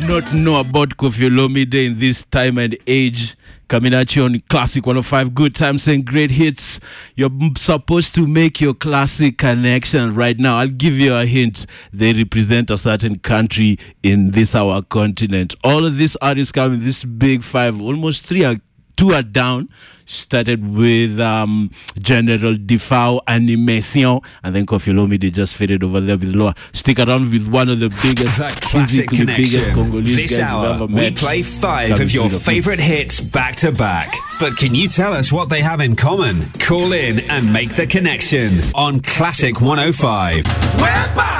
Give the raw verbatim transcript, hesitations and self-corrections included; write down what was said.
not know about Koffi Olomide in this time and age. Coming at you on Classic one oh five, good times and great hits. You're supposed to make your classic connection right now. I'll give you a hint. They represent a certain country in this our continent. All of these artists come in this big five. Almost three are two are down. Started with um, General Defao Animation, and then Koffi Olomide just faded over there with Loa. Stick around with one of the biggest, physically biggest Congolese this guys hour, you've ever met. We play five of your favorite hits back to back. But can you tell us what they have in common? Call in and make the connection on Classic one oh five. We're back!